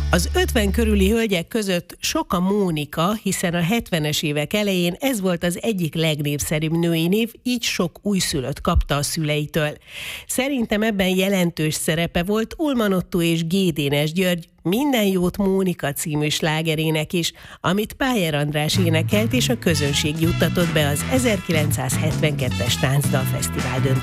Az 50 körüli hölgyek között sok a Mónika, hiszen a 70-es évek elején ez volt az egyik legnépszerűbb női név, így sok újszülött kapta a szüleitől. Szerintem ebben jelentős szerepe volt Ulman Ottó és G. Dénes György Minden jót Mónika című slágerének is, amit Pájer András énekelt és a közönség juttatott be az 1972-es Táncdalfesztivál döntőjébe.